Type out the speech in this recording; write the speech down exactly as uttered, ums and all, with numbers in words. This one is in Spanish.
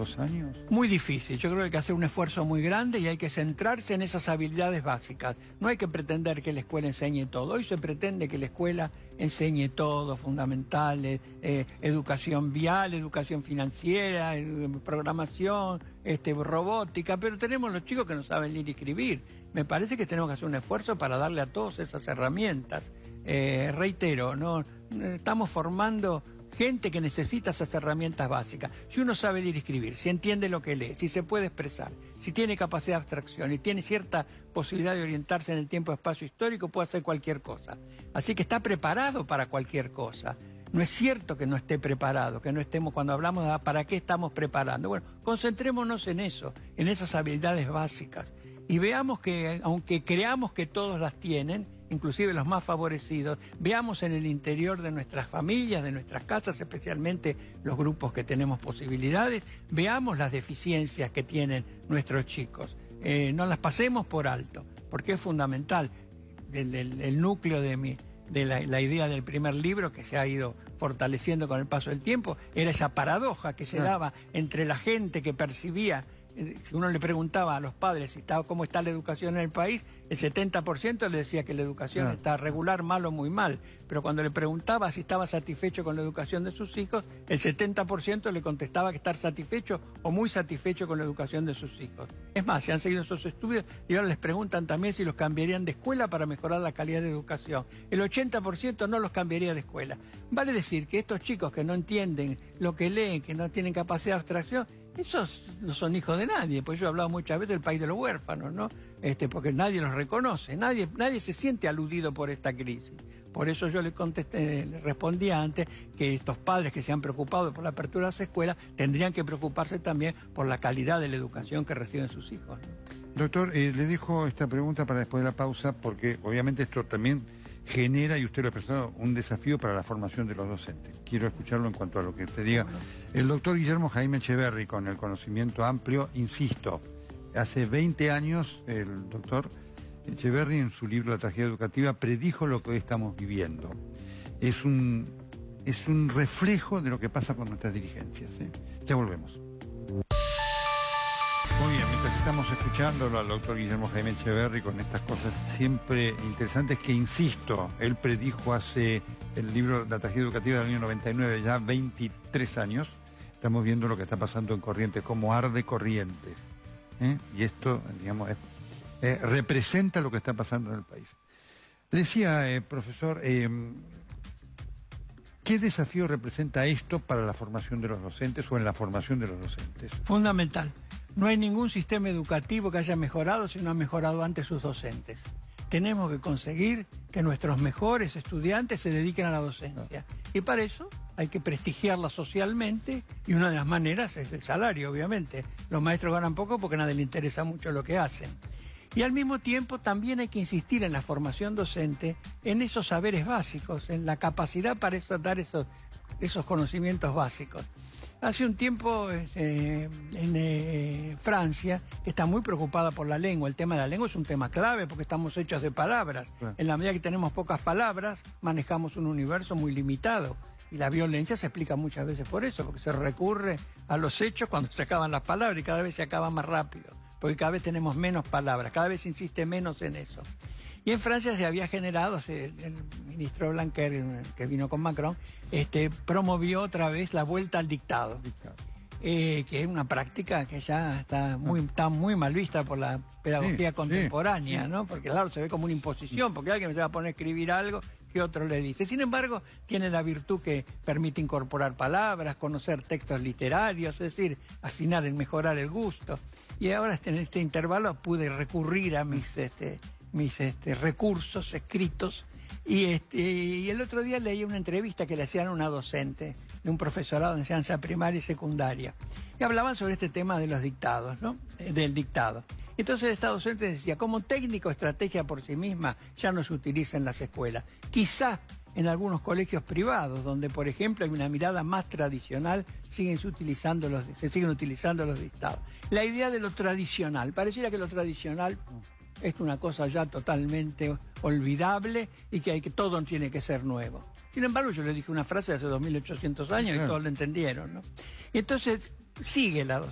dos años? Muy difícil. Yo creo que hay que hacer un esfuerzo muy grande y hay que centrarse en esas habilidades básicas. No hay que pretender que la escuela enseñe todo. Hoy se pretende que la escuela enseñe todo, fundamentales, eh, educación vial, educación financiera, eh, programación, este, robótica, pero tenemos los chicos que no saben leer y escribir. Me parece que tenemos que hacer un esfuerzo para darle a todos esas herramientas. Eh, reitero, no estamos formando gente que necesita esas herramientas básicas. Si uno sabe leer y escribir, si entiende lo que lee, si se puede expresar, si tiene capacidad de abstracción y tiene cierta posibilidad de orientarse en el tiempo-espacio histórico, puede hacer cualquier cosa. Así que está preparado para cualquier cosa. No es cierto que no esté preparado, que no estemos, cuando hablamos de para qué estamos preparando. Bueno, concentrémonos en eso, en esas habilidades básicas. Y veamos que, aunque creamos que todos las tienen, inclusive los más favorecidos, veamos en el interior de nuestras familias, de nuestras casas, especialmente los grupos que tenemos posibilidades, veamos las deficiencias que tienen nuestros chicos. Eh, no las pasemos por alto, porque es fundamental. El, el, el núcleo de, mi, de la, la idea del primer libro, que se ha ido fortaleciendo con el paso del tiempo, era esa paradoja que se daba entre la gente que percibía. Si uno le preguntaba a los padres si estaba, cómo está la educación en el país, el setenta por ciento le decía que la educación Claro. está regular, mal o muy mal. Pero cuando le preguntaba si estaba satisfecho con la educación de sus hijos, el setenta por ciento le contestaba que estar satisfecho o muy satisfecho con la educación de sus hijos. Es más, se han seguido esos estudios y ahora les preguntan también si los cambiarían de escuela para mejorar la calidad de educación. El ochenta por ciento no los cambiaría de escuela. Vale decir que estos chicos que no entienden lo que leen, que no tienen capacidad de abstracción, esos no son hijos de nadie, pues yo he hablado muchas veces del país de los huérfanos, ¿no? Este, porque nadie los reconoce, nadie, nadie se siente aludido por esta crisis. Por eso yo le contesté, le respondí antes que estos padres que se han preocupado por la apertura de las escuelas tendrían que preocuparse también por la calidad de la educación que reciben sus hijos, ¿no? Doctor, eh, le dejo esta pregunta para después de la pausa, porque obviamente esto también genera, y usted lo ha expresado, un desafío para la formación de los docentes. Quiero escucharlo en cuanto a lo que usted diga. El doctor Guillermo Jaime Echeverri, con el conocimiento amplio, insisto, hace veinte años el doctor Echeverri en su libro La tragedia educativa predijo lo que hoy estamos viviendo. Es un, es un reflejo de lo que pasa con nuestras dirigencias, ¿eh? Ya volvemos. Muy bien, mientras estamos escuchándolo al doctor Guillermo Jaime Echeverri con estas cosas siempre interesantes que, insisto, él predijo hace el libro La tragedia educativa del año noventa y nueve, ya veintitrés años, estamos viendo lo que está pasando en Corrientes, cómo arde Corrientes. ¿eh? Y esto, digamos, es, eh, representa lo que está pasando en el país. Le decía, eh, profesor, eh, ¿qué desafío representa esto para la formación de los docentes o en la formación de los docentes? Fundamental. No hay ningún sistema educativo que haya mejorado si no ha mejorado antes sus docentes. Tenemos que conseguir que nuestros mejores estudiantes se dediquen a la docencia. Y para eso hay que prestigiarla socialmente, y una de las maneras es el salario, obviamente. Los maestros ganan poco porque a nadie le interesa mucho lo que hacen. Y al mismo tiempo también hay que insistir en la formación docente, en esos saberes básicos, en la capacidad para eso, dar esos, esos conocimientos básicos. Hace un tiempo eh, en eh, Francia, que está muy preocupada por la lengua. El tema de la lengua es un tema clave porque estamos hechos de palabras. Claro. En la medida que tenemos pocas palabras, manejamos un universo muy limitado. Y la violencia se explica muchas veces por eso, porque se recurre a los hechos cuando se acaban las palabras y cada vez se acaba más rápido. Porque cada vez tenemos menos palabras, cada vez se insiste menos en eso. Y en Francia se había generado, el, el ministro Blanquer, que vino con Macron, este, promovió otra vez la vuelta al dictado, eh, que es una práctica que ya está muy, está muy mal vista por la pedagogía sí, contemporánea, sí, sí. ¿no? Porque claro, se ve como una imposición, porque alguien me va a poner a escribir algo que otro le dice. Sin embargo, tiene la virtud que permite incorporar palabras, conocer textos literarios, es decir, afinar, mejorar el gusto. Y ahora en este intervalo pude recurrir a mis... Este, mis este, recursos escritos y, este, y el otro día leí una entrevista que le hacían a una docente de un profesorado de enseñanza primaria y secundaria y hablaban sobre este tema de los dictados, ¿no? Del dictado. Entonces esta docente decía, como técnico estrategia por sí misma ya no se utiliza en las escuelas, quizá en algunos colegios privados donde por ejemplo hay una mirada más tradicional siguen se, utilizando los, se siguen utilizando los dictados. La idea de lo tradicional, pareciera que lo tradicional es una cosa ya totalmente olvidable y que, hay que todo tiene que ser nuevo. Sin embargo, yo le dije una frase de hace dos mil ochocientos años y todos lo entendieron, ¿no? Y entonces sigue la